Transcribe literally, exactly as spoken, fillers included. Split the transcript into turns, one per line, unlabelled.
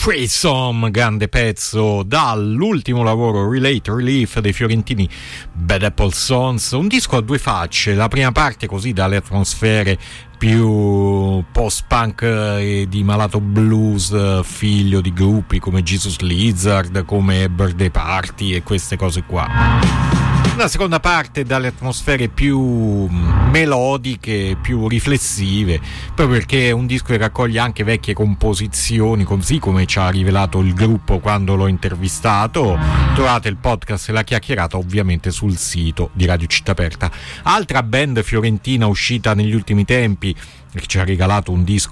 Threesome, grande pezzo dall'ultimo lavoro Relate Relief dei fiorentini Bad Apple Sons, un disco a due facce. La prima parte così dalle atmosfere più post-punk e di malato blues, figlio di gruppi come Jesus Lizard, come Birthday Party e queste cose qua. La seconda parte dalle atmosfere più melodiche, più riflessive, proprio perché è un disco che raccoglie anche vecchie composizioni, così come ci ha rivelato il gruppo quando l'ho intervistato. Trovate il podcast e la chiacchierata ovviamente sul sito di Radio Città Aperta. Altra band fiorentina uscita negli ultimi tempi che ci ha regalato un disco